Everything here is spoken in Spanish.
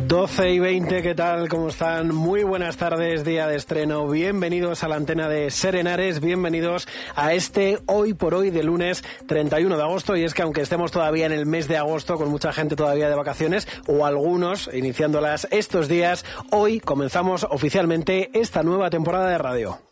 12:20, ¿qué tal? ¿Cómo están? Muy buenas tardes, día de estreno. Bienvenidos a la antena de Ser Henares, bienvenidos a este Hoy por Hoy de lunes 31 de agosto. Y es que aunque estemos todavía en el mes de agosto, con mucha gente todavía de vacaciones, o algunos iniciándolas estos días, hoy comenzamos oficialmente esta nueva temporada de radio.